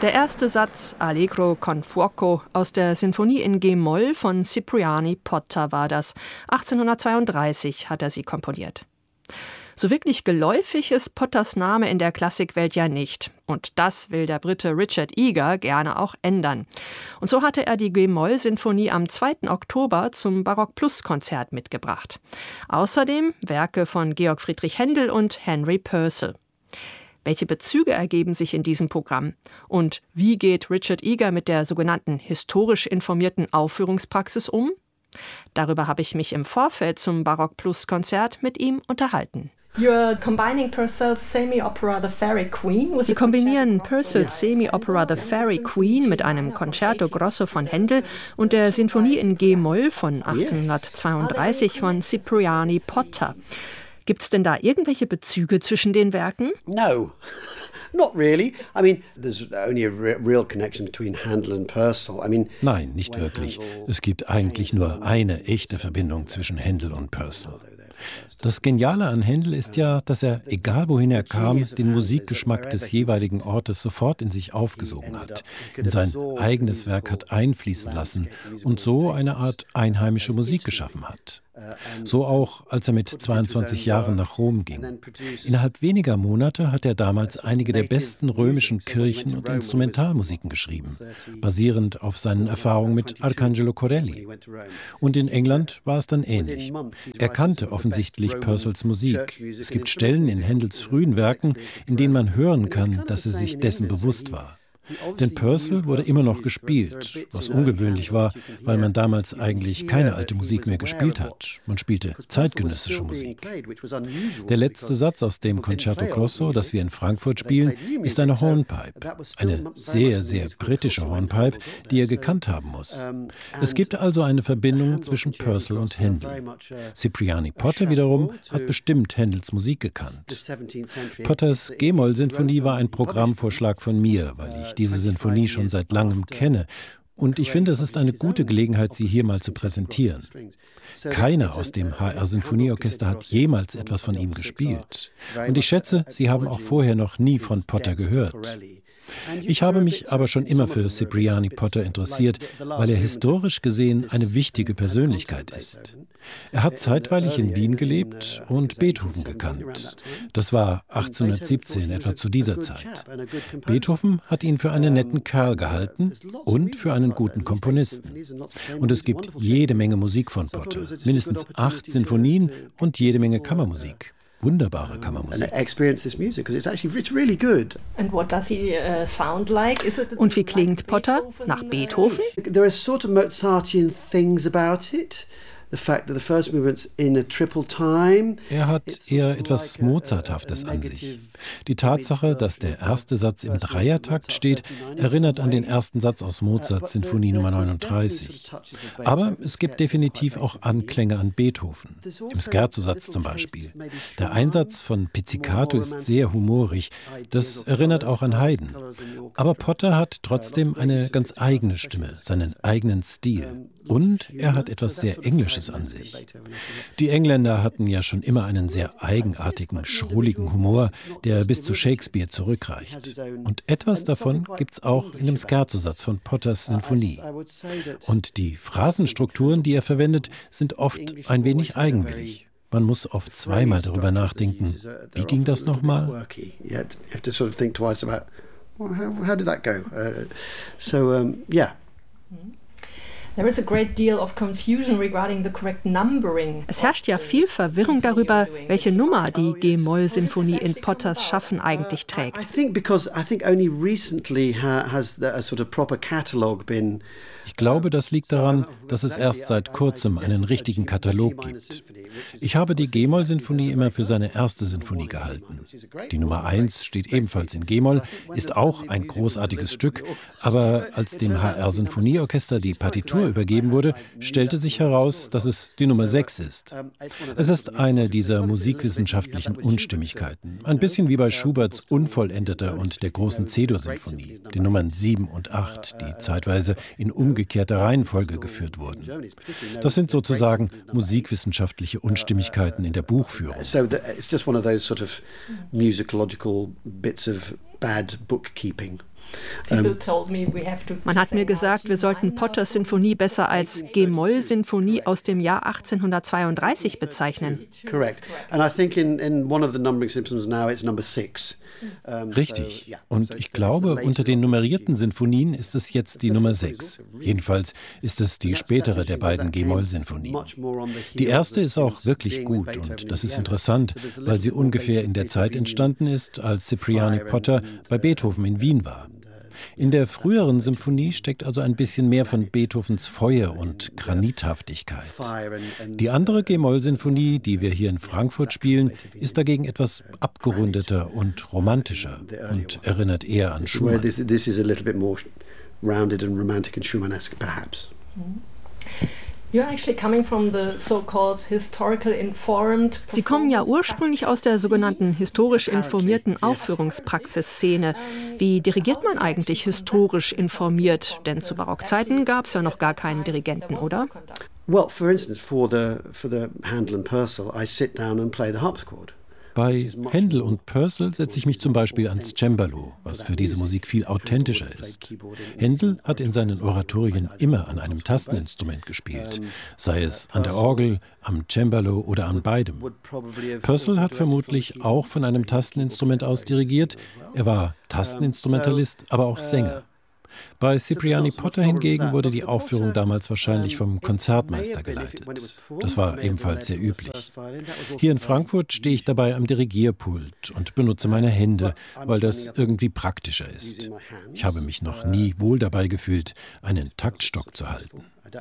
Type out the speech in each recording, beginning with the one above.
Der erste Satz, Allegro con fuoco, aus der Sinfonie in G-Moll von Cipriani Potter war das. 1832 hat er sie komponiert. So wirklich geläufig ist Potters Name in der Klassikwelt ja nicht. Und das will der Brite Richard Egar gerne auch ändern. Und so hatte er die G-Moll-Sinfonie am 2. Oktober zum Barock-Plus-Konzert mitgebracht. Außerdem Werke von Georg Friedrich Händel und Henry Purcell. Welche Bezüge ergeben sich in diesem Programm? Und wie geht Richard Egar mit der sogenannten historisch informierten Aufführungspraxis um? Darüber habe ich mich im Vorfeld zum Barock-Plus-Konzert mit ihm unterhalten. Sie kombinieren Purcells Semi-Opera The Fairy Queen mit einem Concerto Grosso von Händel und der Sinfonie in G-Moll von 1832 von Cipriani Potter. Gibt es denn da irgendwelche Bezüge zwischen den Werken? No. Not really. I mean, there's only a real connection between Handel and Purcell. Nein, nicht wirklich. Es gibt eigentlich nur eine echte Verbindung zwischen Händel und Purcell. Das Geniale an Händel ist ja, dass er, egal wohin er kam, den Musikgeschmack des jeweiligen Ortes sofort in sich aufgesogen hat, in sein eigenes Werk hat einfließen lassen und so eine Art einheimische Musik geschaffen hat. So auch, als er mit 22 Jahren nach Rom ging. Innerhalb weniger Monate hat er damals einige der besten römischen Kirchen- und Instrumentalmusiken geschrieben, basierend auf seinen Erfahrungen mit Arcangelo Corelli. Und in England war es dann ähnlich. Er kannte offensichtlich Purcells Musik. Es gibt Stellen in Händels frühen Werken, in denen man hören kann, dass er sich dessen bewusst war. Denn Purcell wurde immer noch gespielt, was ungewöhnlich war, weil man damals eigentlich keine alte Musik mehr gespielt hat. Man spielte zeitgenössische Musik. Der letzte Satz aus dem Concerto Grosso, das wir in Frankfurt spielen, ist eine Hornpipe. Eine sehr, sehr britische Hornpipe, die er gekannt haben muss. Es gibt also eine Verbindung zwischen Purcell und Händel. Cipriani Potter wiederum hat bestimmt Händels Musik gekannt. Potters G-Moll-Sinfonie war ein Programmvorschlag von mir, weil ich diese Sinfonie schon seit langem kenne. Und ich finde, es ist eine gute Gelegenheit, sie hier mal zu präsentieren. Keiner aus dem HR-Sinfonieorchester hat jemals etwas von ihm gespielt. Und ich schätze, Sie haben auch vorher noch nie von Potter gehört. Ich habe mich aber schon immer für Cipriani Potter interessiert, weil er historisch gesehen eine wichtige Persönlichkeit ist. Er hat zeitweilig in Wien gelebt und Beethoven gekannt. Das war 1817, etwa zu dieser Zeit. Beethoven hat ihn für einen netten Kerl gehalten und für einen guten Komponisten. Und es gibt jede Menge Musik von Potter, mindestens 8 Sinfonien und jede Menge Kammermusik. Wunderbare Kammermusik. Und wie klingt Potter? Nach Beethoven? There are sort of Mozartian things about it. The fact that the first movement's in a triple time. Er hat eher etwas Mozarthaftes an sich. Die Tatsache, dass der erste Satz im Dreiertakt steht, erinnert an den ersten Satz aus Mozarts Sinfonie Nummer 39. Aber es gibt definitiv auch Anklänge an Beethoven. Im Scherzosatz zum Beispiel. Der Einsatz von Pizzicato ist sehr humorig. Das erinnert auch an Haydn. Aber Potter hat trotzdem eine ganz eigene Stimme, seinen eigenen Stil. Und er hat etwas sehr Englisches an sich. Die Engländer hatten ja schon immer einen sehr eigenartigen, schrulligen Humor, der bis zu Shakespeare zurückreicht. Und etwas davon gibt's auch in dem Scherzosatz von Potters Sinfonie. Und die Phrasenstrukturen, die er verwendet, sind oft ein wenig eigenwillig. Man muss oft zweimal darüber nachdenken. Wie ging das nochmal? Es herrscht ja viel Verwirrung darüber, welche Nummer die G-Moll-Sinfonie in Potters Schaffen eigentlich trägt. Ich glaube, das liegt daran, dass es erst seit kurzem einen richtigen Katalog gibt. Ich habe die G-Moll-Sinfonie immer für seine erste Sinfonie gehalten. Die Nummer 1 steht ebenfalls in G-Moll, ist auch ein großartiges Stück, aber als dem HR-Sinfonieorchester die Partitur übergeben wurde, stellte sich heraus, dass es die Nummer 6 ist. Es ist eine dieser musikwissenschaftlichen Unstimmigkeiten, ein bisschen wie bei Schuberts Unvollendeter und der großen C-Dur-Sinfonie, den Nummern 7 und 8, die zeitweise in umgekehrter Reihenfolge geführt wurden. Das sind sozusagen musikwissenschaftliche Unstimmigkeiten in der Buchführung. So it's just one of those sort of musicological bits of bad bookkeeping. Man hat mir gesagt, wir sollten Potters Sinfonie besser als G-Moll-Sinfonie aus dem Jahr 1832 bezeichnen. Correct. And I think in one of the numbering systems now it's number 6. Richtig. Und ich glaube, unter den nummerierten Sinfonien ist es jetzt die Nummer 6. Jedenfalls ist es die spätere der beiden G-Moll-Sinfonien. Die erste ist auch wirklich gut und das ist interessant, weil sie ungefähr in der Zeit entstanden ist, als Cipriani Potter bei Beethoven in Wien war. In der früheren Symphonie steckt also ein bisschen mehr von Beethovens Feuer und Granithaftigkeit. Die andere G-Moll-Sinfonie, die wir hier in Frankfurt spielen, ist dagegen etwas abgerundeter und romantischer und erinnert eher an Schumann. This is a little bit more rounded and romantic and Schumannesque, perhaps. Sie kommen ja ursprünglich aus der sogenannten historisch informierten Aufführungspraxisszene. Wie dirigiert man eigentlich historisch informiert? Denn zu Barockzeiten gab es ja noch gar keinen Dirigenten, oder? Well, for instance, for the Handel and Purcell, I sit down and play the harpsichord. Bei Händel und Purcell setze ich mich zum Beispiel ans Cembalo, was für diese Musik viel authentischer ist. Händel hat in seinen Oratorien immer an einem Tasteninstrument gespielt, sei es an der Orgel, am Cembalo oder an beidem. Purcell hat vermutlich auch von einem Tasteninstrument aus dirigiert. Er war Tasteninstrumentalist, aber auch Sänger. Bei Cipriani Potter hingegen wurde die Aufführung damals wahrscheinlich vom Konzertmeister geleitet. Das war ebenfalls sehr üblich. Hier in Frankfurt stehe ich dabei am Dirigierpult und benutze meine Hände, weil das irgendwie praktischer ist. Ich habe mich noch nie wohl dabei gefühlt, einen Taktstock zu halten.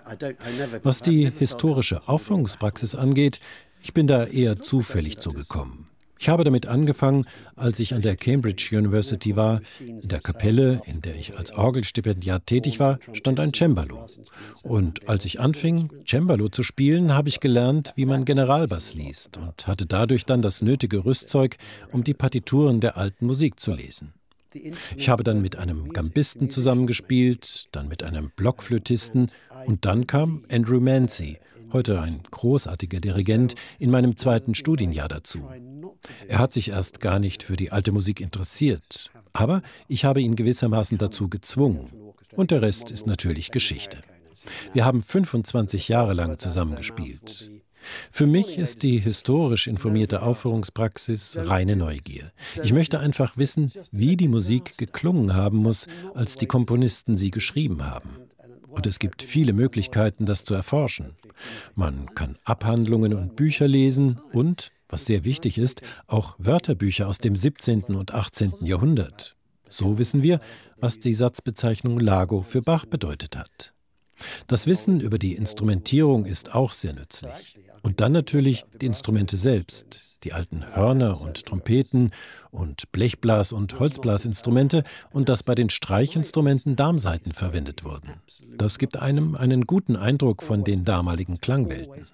Was die historische Aufführungspraxis angeht, ich bin da eher zufällig zugekommen. Ich habe damit angefangen, als ich an der Cambridge University war. In der Kapelle, in der ich als Orgelstipendiat tätig war, stand ein Cembalo. Und als ich anfing, Cembalo zu spielen, habe ich gelernt, wie man Generalbass liest und hatte dadurch dann das nötige Rüstzeug, um die Partituren der alten Musik zu lesen. Ich habe dann mit einem Gambisten zusammengespielt, dann mit einem Blockflötisten und dann kam Andrew Mancy, heute ein großartiger Dirigent, in meinem zweiten Studienjahr dazu. Er hat sich erst gar nicht für die alte Musik interessiert, aber ich habe ihn gewissermaßen dazu gezwungen. Und der Rest ist natürlich Geschichte. Wir haben 25 Jahre lang zusammengespielt. Für mich ist die historisch informierte Aufführungspraxis reine Neugier. Ich möchte einfach wissen, wie die Musik geklungen haben muss, als die Komponisten sie geschrieben haben. Und es gibt viele Möglichkeiten, das zu erforschen. Man kann Abhandlungen und Bücher lesen und, was sehr wichtig ist, auch Wörterbücher aus dem 17. und 18. Jahrhundert. So wissen wir, was die Satzbezeichnung Lago für Bach bedeutet hat. Das Wissen über die Instrumentierung ist auch sehr nützlich. Und dann natürlich die Instrumente selbst. Die alten Hörner und Trompeten und Blechblas- und Holzblasinstrumente und dass bei den Streichinstrumenten Darmsaiten verwendet wurden. Das gibt einem einen guten Eindruck von den damaligen Klangwelten.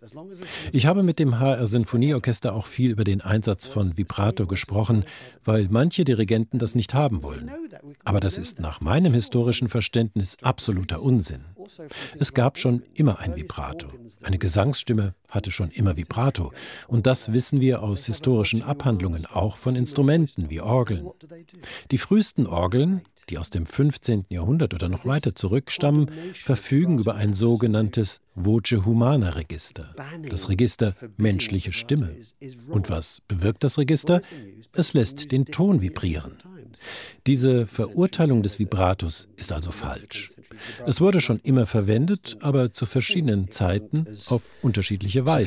Ich habe mit dem HR Sinfonieorchester auch viel über den Einsatz von Vibrato gesprochen, weil manche Dirigenten das nicht haben wollen. Aber das ist nach meinem historischen Verständnis absoluter Unsinn. Es gab schon immer ein Vibrato. Eine Gesangsstimme hatte schon immer Vibrato. Und das wissen wir aus historischen Abhandlungen, auch von Instrumenten wie Orgeln. Die frühesten Orgeln, die aus dem 15. Jahrhundert oder noch weiter zurückstammen, verfügen über ein sogenanntes Voce Humana Register, das Register menschliche Stimme. Und was bewirkt das Register? Es lässt den Ton vibrieren. Diese Verurteilung des Vibratos ist also falsch. Es wurde schon immer verwendet, aber zu verschiedenen Zeiten auf unterschiedliche Weise.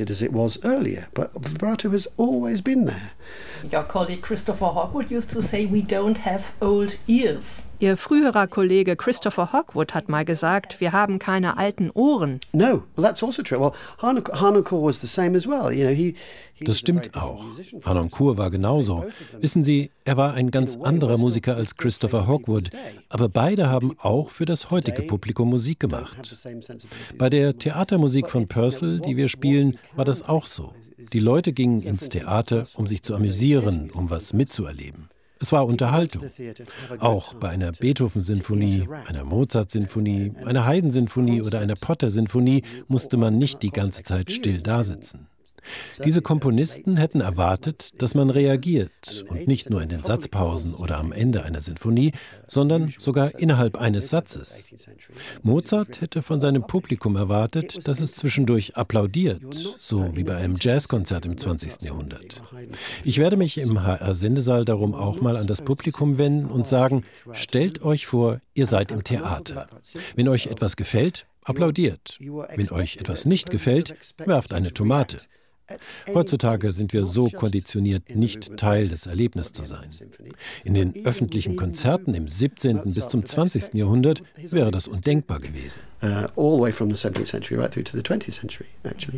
Your colleague Christopher Hogwood used to say, we don't have old ears. Ihr früherer Kollege Christopher Hogwood hat mal gesagt, wir haben keine alten Ohren. No, well, that's also true. Well, Harnoncourt was the same as well. You know, he Das stimmt auch. Harnoncourt war genauso. Wissen Sie, er war ein ganz anderer Musiker als Christopher Hogwood, aber beide haben auch für das heutige Publikum Musik gemacht. Bei der Theatermusik von Purcell, die wir spielen, war das auch so. Die Leute gingen ins Theater, um sich zu amüsieren, um was mitzuerleben. Es war Unterhaltung. Auch bei einer Beethoven-Sinfonie, einer Mozart-Sinfonie, einer Haydn-Sinfonie oder einer Potter-Sinfonie musste man nicht die ganze Zeit still dasitzen. Diese Komponisten hätten erwartet, dass man reagiert und nicht nur in den Satzpausen oder am Ende einer Sinfonie, sondern sogar innerhalb eines Satzes. Mozart hätte von seinem Publikum erwartet, dass es zwischendurch applaudiert, so wie bei einem Jazzkonzert im 20. Jahrhundert. Ich werde mich im HR-Sendesaal darum auch mal an das Publikum wenden und sagen, stellt euch vor, ihr seid im Theater. Wenn euch etwas gefällt, applaudiert. Wenn euch etwas nicht gefällt, werft eine Tomate. Heutzutage sind wir so konditioniert, nicht Teil des Erlebnisses zu sein. In den öffentlichen Konzerten im 17. bis zum 20. Jahrhundert wäre das undenkbar gewesen. All the way from the 17th century right through to the 20th century, actually.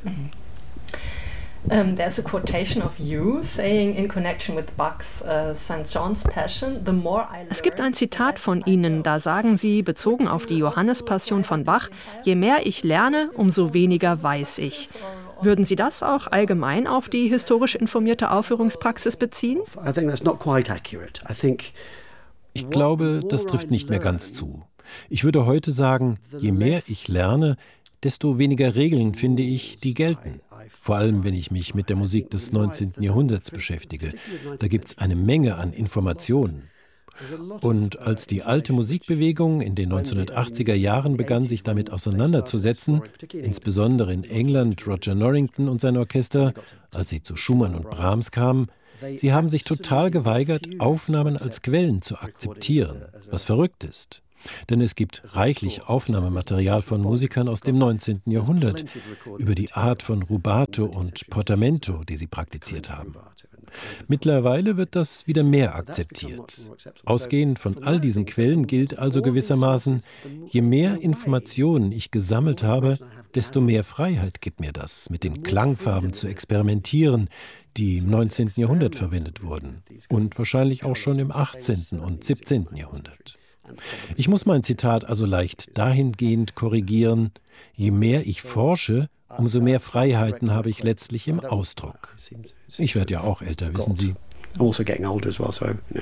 There's a quotation of you saying in connection with Bach's St. John's Passion, the more I learn. Es gibt ein Zitat von Ihnen, da sagen Sie, bezogen auf die Johannespassion von Bach, je mehr ich lerne, umso weniger weiß ich. Würden Sie das auch allgemein auf die historisch informierte Aufführungspraxis beziehen? I think that's not quite accurate. Ich glaube, das trifft nicht mehr ganz zu. Ich würde heute sagen, je mehr ich lerne, desto weniger Regeln finde ich, die gelten. Vor allem, wenn ich mich mit der Musik des 19. Jahrhunderts beschäftige. Da gibt es eine Menge an Informationen. Und als die alte Musikbewegung in den 1980er Jahren begann, sich damit auseinanderzusetzen, insbesondere in England Roger Norrington und sein Orchester, als sie zu Schumann und Brahms kamen, sie haben sich total geweigert, Aufnahmen als Quellen zu akzeptieren, was verrückt ist. Denn es gibt reichlich Aufnahmematerial von Musikern aus dem 19. Jahrhundert über die Art von Rubato und Portamento, die sie praktiziert haben. Mittlerweile wird das wieder mehr akzeptiert. Ausgehend von all diesen Quellen gilt also gewissermaßen, je mehr Informationen ich gesammelt habe, desto mehr Freiheit gibt mir das, mit den Klangfarben zu experimentieren, die im 19. Jahrhundert verwendet wurden und wahrscheinlich auch schon im 18. und 17. Jahrhundert. Ich muss mein Zitat also leicht dahingehend korrigieren, je mehr ich forsche, umso mehr Freiheiten habe ich letztlich im Ausdruck. Ich werde ja auch älter, wissen Sie. I'm also getting older as well, so, you know.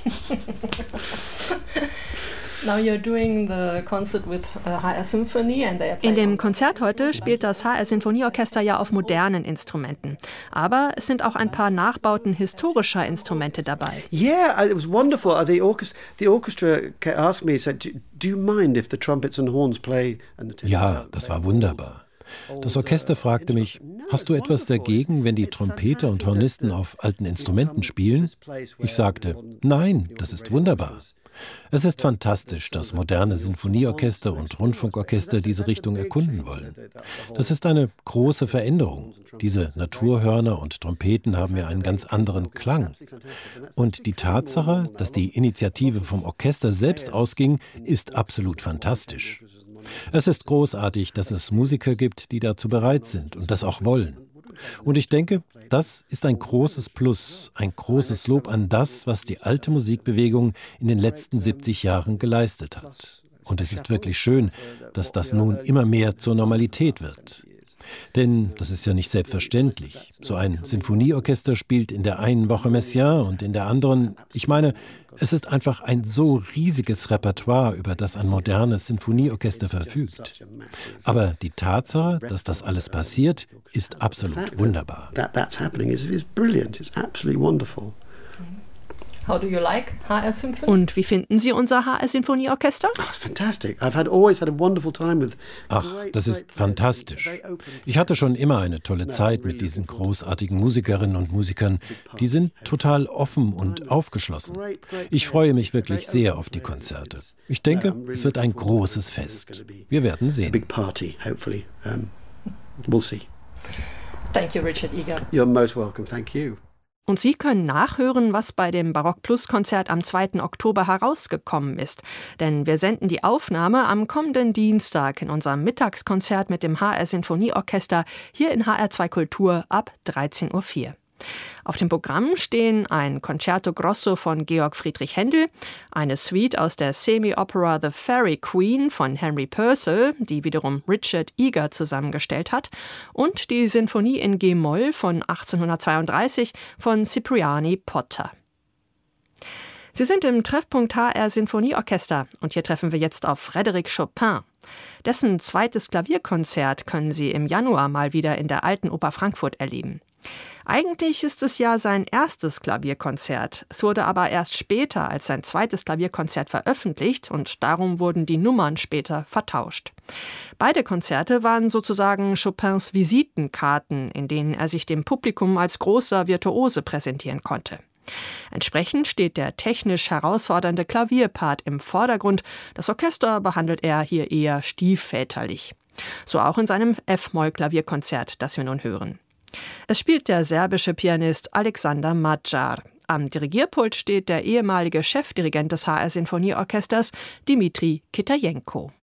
Now you're doing the concert with HR Symphony and they are In dem Konzert heute spielt das HR Sinfonieorchester ja auf modernen Instrumenten. Aber es sind auch ein paar Nachbauten historischer Instrumente dabei. Yeah, it was wonderful. The orchestra asked me, said, "Do you mind if the trumpets and horns play?" Ja, das war wunderbar. Das Orchester fragte mich, hast du etwas dagegen, wenn die Trompeter und Hornisten auf alten Instrumenten spielen? Ich sagte, nein, das ist wunderbar. Es ist fantastisch, dass moderne Sinfonieorchester und Rundfunkorchester diese Richtung erkunden wollen. Das ist eine große Veränderung. Diese Naturhörner und Trompeten haben ja einen ganz anderen Klang. Und die Tatsache, dass die Initiative vom Orchester selbst ausging, ist absolut fantastisch. Es ist großartig, dass es Musiker gibt, die dazu bereit sind und das auch wollen. Und ich denke, das ist ein großes Plus, ein großes Lob an das, was die alte Musikbewegung in den letzten 70 Jahren geleistet hat. Und es ist wirklich schön, dass das nun immer mehr zur Normalität wird. Denn das ist ja nicht selbstverständlich. So ein Sinfonieorchester spielt in der einen Woche Messiaen und in der anderen, ich meine, es ist einfach ein so riesiges Repertoire, über das ein modernes Sinfonieorchester verfügt. Aber die Tatsache, dass das alles passiert, ist absolut wunderbar. That's happening is brilliant. It's absolutely wonderful. How do you like HR Symphony? Und wie finden Sie unser HR Sinfonieorchester? Oh, it's fantastic. I've always had a wonderful time with. Ach, das ist fantastisch. Ich hatte schon immer eine tolle Zeit mit diesen großartigen Musikerinnen und Musikern. Die sind total offen und aufgeschlossen. Ich freue mich wirklich sehr auf die Konzerte. Ich denke, es wird ein großes Fest. Wir werden sehen. Big party, hopefully. We'll see. Thank you, Richard Eager. You're most welcome. Thank you. Und Sie können nachhören, was bei dem Barock-Plus-Konzert am 2. Oktober herausgekommen ist. Denn wir senden die Aufnahme am kommenden Dienstag in unserem Mittagskonzert mit dem HR Sinfonieorchester hier in HR2 Kultur ab 13:04 Uhr. Auf dem Programm stehen ein Concerto Grosso von Georg Friedrich Händel, eine Suite aus der Semi-Opera The Fairy Queen von Henry Purcell, die wiederum Richard Eager zusammengestellt hat, und die Sinfonie in G-Moll von 1832 von Cipriani Potter. Sie sind im Treffpunkt HR Sinfonieorchester und hier treffen wir jetzt auf Frédéric Chopin. Dessen zweites Klavierkonzert können Sie im Januar mal wieder in der Alten Oper Frankfurt erleben. Eigentlich ist es ja sein erstes Klavierkonzert. Es wurde aber erst später als sein zweites Klavierkonzert veröffentlicht und darum wurden die Nummern später vertauscht. Beide Konzerte waren sozusagen Chopins Visitenkarten, in denen er sich dem Publikum als großer Virtuose präsentieren konnte. Entsprechend steht der technisch herausfordernde Klavierpart im Vordergrund. Das Orchester behandelt er hier eher stiefväterlich. So auch in seinem F-Moll-Klavierkonzert, das wir nun hören. Es spielt der serbische Pianist Alexander Madjar. Am Dirigierpult steht der ehemalige Chefdirigent des HR Sinfonieorchesters, Dimitri Kitajenko.